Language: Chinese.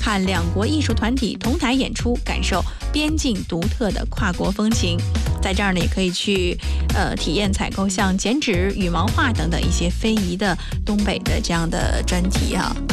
看两国艺术团体同台演出，感受边境独特的跨国风情。在这儿呢，也可以去体验采购像剪纸、羽毛画等等一些非遗的东北的这样的专题啊。